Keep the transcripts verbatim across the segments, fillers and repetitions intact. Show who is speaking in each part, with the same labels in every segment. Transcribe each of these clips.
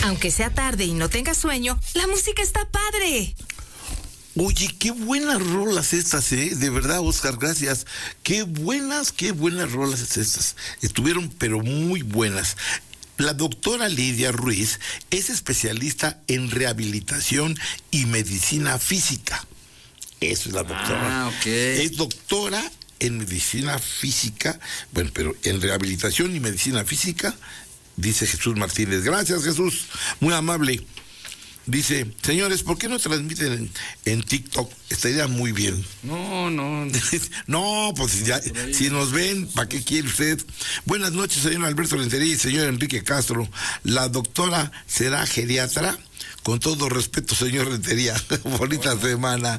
Speaker 1: Aunque sea tarde y no tengas sueño, la música está padre.
Speaker 2: Oye, qué buenas rolas estas, ¿eh? De verdad, Oscar, gracias. Qué buenas, qué buenas rolas estas. Estuvieron, pero muy buenas. La doctora Lidia Ruiz es especialista en rehabilitación y medicina física. Eso es la doctora.
Speaker 3: Ah, ok.
Speaker 2: Es doctora en medicina física, bueno, pero en rehabilitación y medicina física, dice Jesús Martínez. Gracias, Jesús, muy amable. Dice, señores, ¿por qué no transmiten en, en TikTok? Estaría muy bien.
Speaker 3: No, no.
Speaker 2: No, pues ya, si nos ven, ¿para qué quiere usted? Buenas noches, señor Alberto Rentería y señor Enrique Castro. La doctora será geriatra. Con todo respeto, señor Rentería. Bonita semana.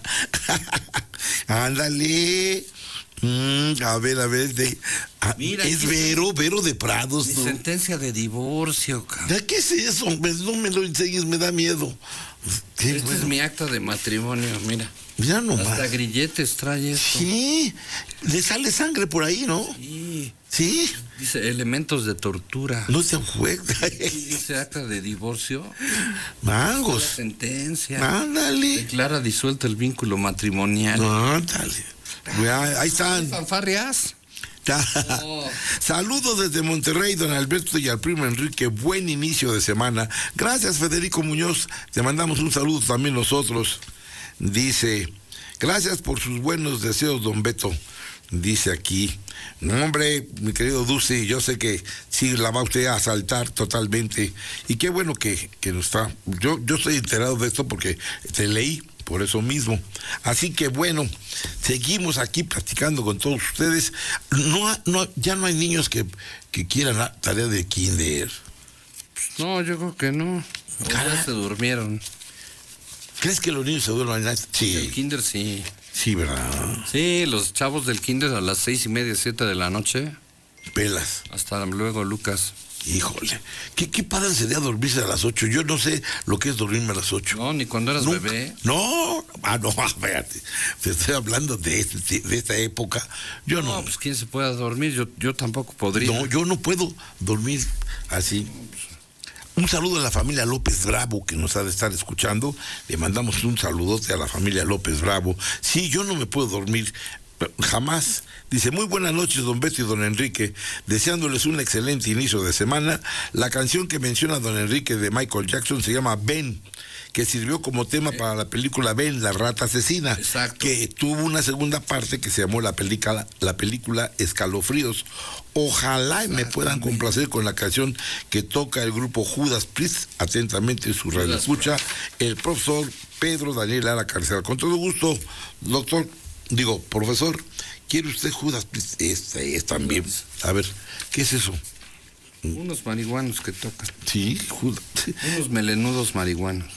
Speaker 2: Ándale. Mm, a ver, a ver, de, a, Mira, es Vero, Vero de Prados.
Speaker 3: Mi ¿no? sentencia de divorcio, cabrón.
Speaker 2: ¿Qué es eso? No me lo enseñes, me da miedo.
Speaker 3: Este bueno? Es mi acta de matrimonio, mira.
Speaker 2: Mira nomás.
Speaker 3: Hasta grilletes trae esto.
Speaker 2: Sí, le sale sangre por ahí, ¿no?
Speaker 3: Sí.
Speaker 2: ¿Sí?
Speaker 3: Dice elementos de tortura.
Speaker 2: No se juega.
Speaker 3: Dice acta de divorcio.
Speaker 2: Mangos.
Speaker 3: La sentencia.
Speaker 2: Ándale.
Speaker 3: Declara disuelto el vínculo matrimonial.
Speaker 2: Ándale. Ahí están.
Speaker 3: ¿Fanfarrias?
Speaker 2: Oh. Saludos desde Monterrey, don Alberto y al primo Enrique. Buen inicio de semana. Gracias, Federico Muñoz. Te mandamos un saludo también nosotros. Dice, gracias por sus buenos deseos, don Beto. Dice aquí, no, hombre, mi querido Dulce, yo sé que sí la va usted a saltar totalmente. Y qué bueno que, que no está. Yo, yo estoy enterado de esto porque te leí. Por eso mismo. Así que bueno, seguimos aquí platicando con todos ustedes. No, no, ya no hay niños que, que quieran la tarea de kinder.
Speaker 3: No, yo creo que no. Ya se durmieron.
Speaker 2: ¿Crees que los niños se duermen? Sí.
Speaker 3: El kinder sí.
Speaker 2: Sí, ¿verdad?
Speaker 3: Sí, los chavos del kinder a las seis y media, siete de la noche.
Speaker 2: Pelas.
Speaker 3: Hasta luego, Lucas.
Speaker 2: Híjole, ¿qué, qué padre sería dormirse a las ocho? Yo no sé lo que es dormirme a las ocho.
Speaker 3: No, ni cuando eras Nunca. bebé.
Speaker 2: No, ah, no, espérate. Te estoy hablando de, este, de esta época. Yo no.
Speaker 3: No, pues quién se pueda dormir, yo, yo tampoco podría.
Speaker 2: No, yo no puedo dormir así. Un saludo a la familia López Bravo que nos ha de estar escuchando. Le mandamos un saludote a la familia López Bravo. Sí, yo no me puedo dormir. Jamás. Dice, muy buenas noches, don Beto y don Enrique, deseándoles un excelente inicio de semana. La canción que menciona don Enrique de Michael Jackson se llama Ben, que sirvió como tema sí. para la película Ben, la rata asesina.
Speaker 3: Exacto.
Speaker 2: Que tuvo una segunda parte que se llamó la película, la película Escalofríos. Ojalá me puedan complacer con la canción que toca el grupo Judas Priest. Atentamente su radio escucha el profesor Pedro Daniel Lara Carcel. Con todo gusto, doctor, digo, profesor, ¿quiere usted Judas Priest? Este es también. A ver, ¿qué es eso?
Speaker 3: Unos marihuanos que tocan.
Speaker 2: Sí, Judas.
Speaker 3: Unos melenudos marihuanos.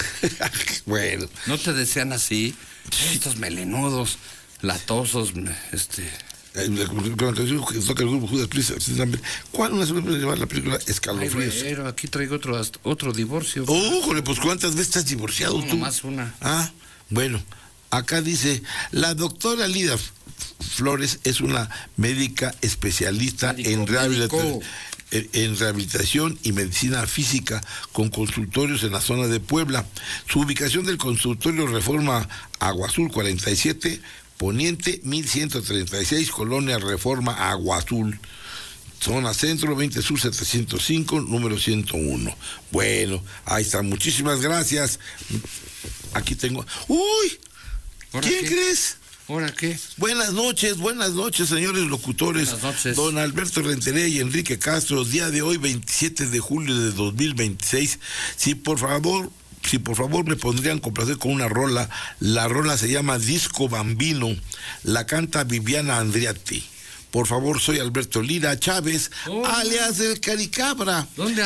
Speaker 2: Bueno.
Speaker 3: ¿No te decían así? Estos melenudos, latosos, este...
Speaker 2: Con la canción que toca el grupo Judas Priest. ¿Cuál una segunda película la película Escalofríos?
Speaker 3: Ay, pero aquí traigo otro, otro divorcio.
Speaker 2: Oh, joder, pues ¿cuántas veces estás divorciado
Speaker 3: no,
Speaker 2: tú?
Speaker 3: Más una.
Speaker 2: Ah, bueno. Acá dice, la doctora Lida Flores es una médica especialista médico, en, rehabilitación, en rehabilitación y medicina física con consultorios en la zona de Puebla. Su ubicación del consultorio Reforma Agua Azul cuarenta y siete, Poniente mil ciento treinta y seis, Colonia Reforma Agua Azul. Zona Centro, veinte Sur setecientos cinco, número ciento uno. Bueno, ahí está. Muchísimas gracias. Aquí tengo... ¡Uy! ¿Quién qué? crees?
Speaker 3: ¿Ahora qué?
Speaker 2: Buenas noches, buenas noches, señores locutores.
Speaker 3: Buenas noches.
Speaker 2: Don Alberto Rentería y Enrique Castro, día de hoy, veintisiete de julio de dos mil veintiséis. Si por favor, si por favor me pondrían complacer con una rola. La rola se llama Disco Bambino. La canta Viviana Andriati. Por favor, soy Alberto Lira Chávez, oh, alias el Caricabra.
Speaker 3: ¿Dónde